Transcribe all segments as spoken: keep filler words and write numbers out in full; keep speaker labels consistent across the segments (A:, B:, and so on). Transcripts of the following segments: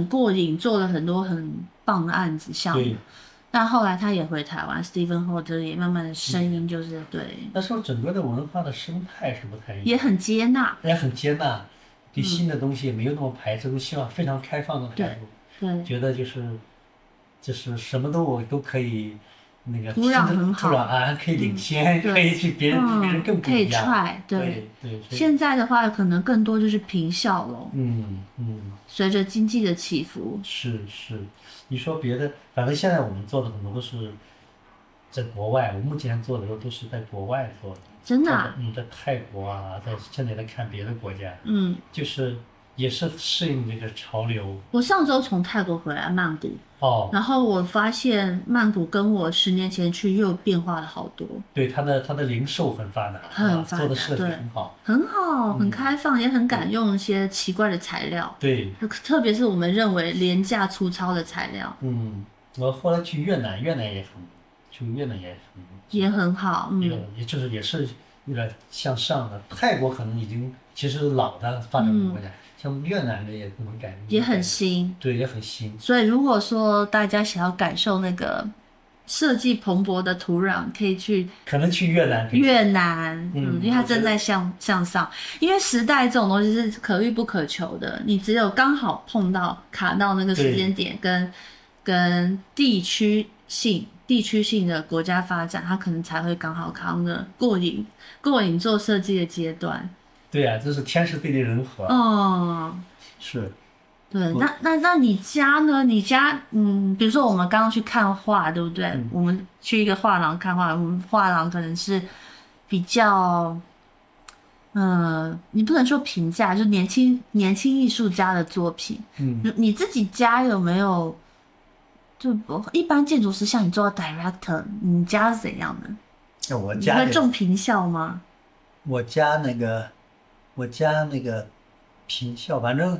A: 很过瘾，做了很多很棒的案子项目。但后来他也回台湾 ，Stephen Holt 也慢慢的声音就是、嗯、对。
B: 那时候整个的文化的生态是不太一样，
A: 也很接纳，
B: 也很接纳，对新的东西也没有那么排斥，都希望非常开放的态度。
A: 对，
B: 觉得就是就是什么都我都可以。那个
A: 土壤很好，
B: 土壤啊，可以领先，嗯、可以去别人、嗯、比别人更不一样。
A: 可以踹，
B: 对对。
A: 现在的话，可能更多就是平效了。
B: 嗯嗯。
A: 随着经济的起伏。
B: 是是，你说别的，反正现在我们做的很多都是在国外，我目前做的都都是在国外做的。
A: 真的、啊？
B: 嗯，在泰国啊，在现在在看别的国家。
A: 嗯。
B: 就是。也是适应这个潮流。
A: 我上周从泰国回来曼谷，
B: 哦，
A: 然后我发现曼谷跟我十年前去又变化了好多。
B: 对，它的它的零售很发达，
A: 很发达，
B: 做的设计很好，
A: 很好，很开放，嗯、也很敢用一些奇怪的材料。
B: 对，
A: 特别是我们认为廉价粗糙的材料。
B: 嗯，我后来去越南，越南也很，去越南也很
A: 也很好，嗯，
B: 也就是也是有点向上的。泰国可能已经其实老的发展中国家。嗯，像越南的也不能改，
A: 也很新，
B: 对，也很新。
A: 所以如果说大家想要感受那个设计蓬勃的土壤，可以去，
B: 可能去越南。
A: 越南，嗯，
B: 嗯，
A: 因为它正在向向上。因为时代这种东西是可遇不可求的，你只有刚好碰到卡到那个时间点跟，跟地区性、地区性的国家发展，它可能才会刚好卡的过瘾，过瘾做设计的阶段。
B: 对呀、啊，这是天时地利人和。
A: 哦，
B: 是。
A: 对，那那那你家呢？你家，嗯，比如说我们刚刚去看画，对不对？嗯、我们去一个画廊看画，我们画廊可能是比较，嗯、呃，你不能说平价，就年轻年轻艺术家的作品。
B: 嗯，
A: 你自己家有没有？就一般建筑师像你做到 director， 你家是怎样的？
B: 我家
A: 你会重平效吗？
B: 我家那个。我家那个平效，反正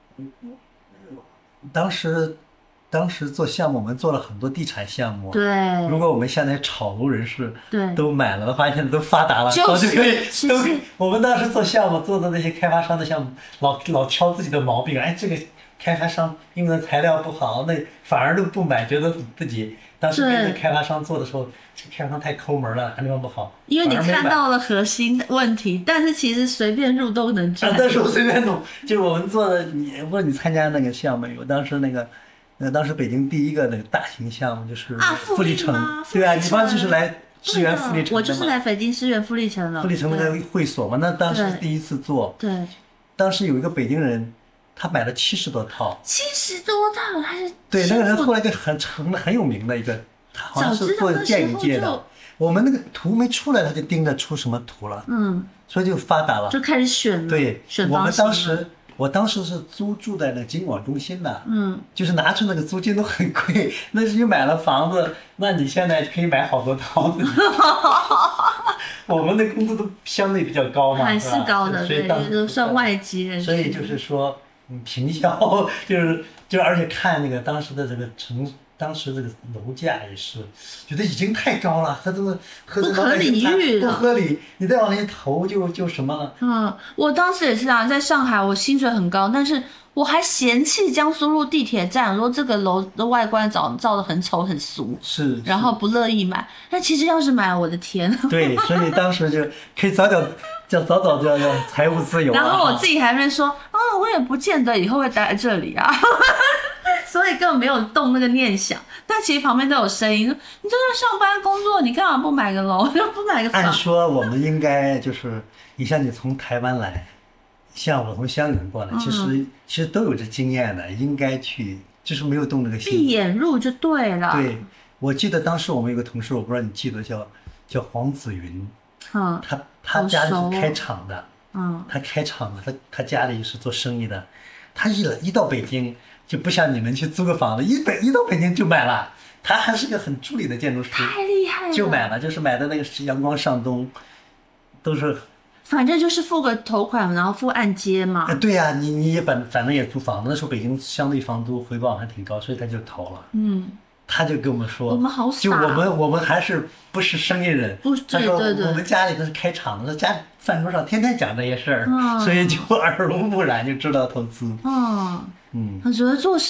B: 当时当时做项目，我们做了很多地产项目。
A: 对，
B: 如果我们现在炒楼人士
A: 对
B: 都买了的话，现在都发达了，
A: 就是
B: 都可以都。我们当时做项目做的那些开发商的项目，老老挑自己的毛病，哎，这个开发商用的材料不好，那反而都不买，觉得自己当时跟着开发商做的时候。这开发商太抠门了，地方不好。
A: 因为你看到了核心的问题，但是其实随便入都能赚。
B: 啊，那时候随便弄，就是我们做的。你不知道你参加那个项目没有？当时那个，呃，当时北京第一个那个大型项目就是富力城。
A: 啊、
B: 对啊，你方就是来支援富力城的。
A: 我就是来北京支援富力城了。
B: 富力城那个会所嘛，那当时第一次做。
A: 对。
B: 当时有一个北京人，他买了七十多套。
A: 七十多套，他是。
B: 对，那个人后来就很成了很有名的一个。他好像是做电影界的，我们那个图没出来，他就盯着出什么图了，
A: 嗯，
B: 所以就发达了，
A: 就开始选了。
B: 对，
A: 选
B: 我们当时，我当时是租住在那个金广中心的，
A: 嗯，
B: 就是拿出那个租金都很贵，那是你买了房子，那你现在可以买好多套子。我们的工资都相对比较高嘛，
A: 还是高的，
B: 所以
A: 对，都算外籍人士。
B: 所以就是说，嗯，平效就是就而且看那个当时的这个城。当时这个楼价也是，觉得已经太高了，和这个和这个
A: 不合理喻
B: 不合理，你再往那投就就什么了。
A: 嗯，我当时也是啊，在上海我薪水很高，但是我还嫌弃江苏路地铁站，说这个楼的外观照照得很丑很俗，
B: 是，
A: 然后不乐意买。但其实要是买，我的天！
B: 对，所以当时就可以早点。就早早就要要财务自由、啊。
A: 然后我自己还没说，啊，我也不见得以后会待在这里啊，所以根本没有动那个念想。但其实旁边都有声音，你就在上班工作，你干嘛不买个楼，就不买个房？
B: 按说我们应该就是，你像你从台湾来，像我从香港过来，其实、嗯、其实都有这经验的，应该去，就是没有动这个心。
A: 闭眼入就对了。
B: 对，我记得当时我们有个同事，我不知道你记得叫叫黄子云。
A: 嗯，
B: 他他家里是开厂的，
A: 嗯，
B: 他开厂的，他他家里是做生意的，他一一到北京就不像你们去租个房子，一北一到北京就买了，他还是个很助理的建筑师，
A: 太厉害了，
B: 就买了，就是买的那个阳光上东，都是，
A: 反正就是付个头款，然后付按揭嘛。
B: 呃、对呀、啊，你你也反反正也租房子，那时候北京相对房租回报还挺高，所以他就投了，
A: 嗯。
B: 他就跟我们说，
A: 我们好傻，
B: 就我们我们还是不是生意人，
A: 不，
B: 他说
A: 对对对，
B: 我们家里都是开厂的，家饭桌上天天讲这些事儿，
A: 嗯，
B: 所以就耳濡目染就知道投资。
A: 嗯
B: 嗯，
A: 我觉得做事。